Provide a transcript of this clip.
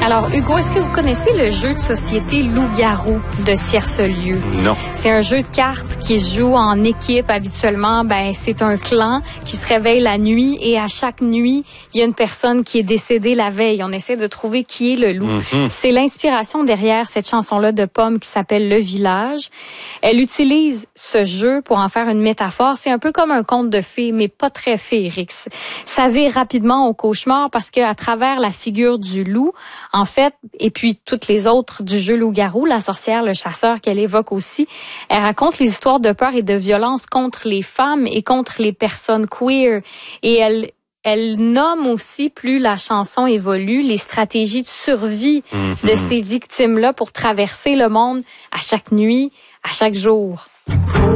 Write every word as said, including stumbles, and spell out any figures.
Alors, Hugo, est-ce que vous connaissez le jeu de société Loup-garou de Tierce Lieu? Non. C'est un jeu de cartes qui se joue en équipe. Habituellement, ben, c'est un clan qui se réveille la nuit et à chaque nuit, il y a une personne qui est décédée la veille. On essaie de trouver qui est le loup. Mm-hmm. C'est l'inspiration derrière cette chanson-là de Pomme qui s'appelle Le Village. Elle utilise ce jeu pour en faire une métaphore. C'est un peu comme un conte de fées, mais pas très féerique. Ça vire rapidement au cauchemar parce que à travers la figure du loup, en fait, et puis toutes les autres du jeu Loup-garou, la sorcière, le chasseur qu'elle évoque aussi, elle raconte les histoires de peur et de violence contre les femmes et contre les personnes queer. Et elle Elle nomme aussi, plus la chanson évolue, les stratégies de survie mm-hmm. de ces victimes-là pour traverser le monde à chaque nuit, à chaque jour.